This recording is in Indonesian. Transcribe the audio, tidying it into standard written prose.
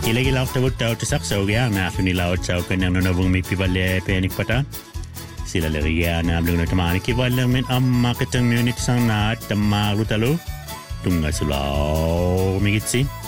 Ilagi lautavut tautisak saugiana afuni laut saukan yang nonobung mikpibale penik pata. Sila leriana blung tamani kibalang men amma ketang unit sang naat tamma rutalo. Tunga sulaw migitsi.